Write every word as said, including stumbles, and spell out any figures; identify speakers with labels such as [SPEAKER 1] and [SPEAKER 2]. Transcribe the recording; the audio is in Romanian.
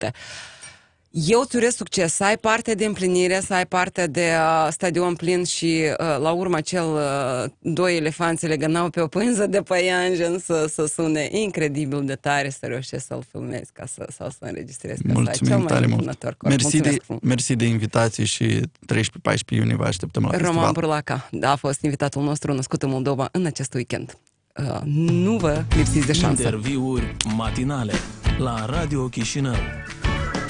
[SPEAKER 1] sută. Eu îți urez succes, să ai parte de împlinire, să ai parte de uh, stadion plin și uh, la urmă cel uh, doi elefanți le gănau pe o pânză de păianjen să, să sune incredibil de tare, să reușești să-l filmezi, ca să, sau să înregistrezi.
[SPEAKER 2] Mulțumim tare mult. Mersi de, mersi de invitație și treisprezece paisprezece iunie vă așteptăm la festival.
[SPEAKER 1] Roman Burlaca a fost invitatul nostru născut în Moldova în acest weekend. Uh, nu vă lipsiți de șansă.
[SPEAKER 3] Interviuri matinale la Radio Chișinău.